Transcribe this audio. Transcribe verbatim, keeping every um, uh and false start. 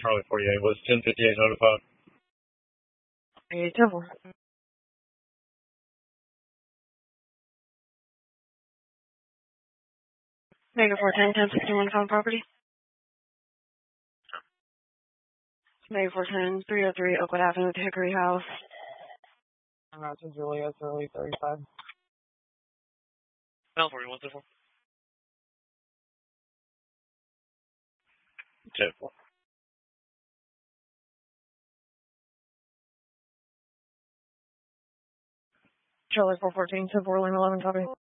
Charlie forty-eight was ten fifty-eight notified. eight ten four. Negative four ten ten sixty-one found property. Negative four ten three oh three Oakwood Avenue at the Hickory House. I'm out to Julia's early thirty-five. L forty-one ten four. ten four. Charlie four fourteen ten four Lane eleven copy.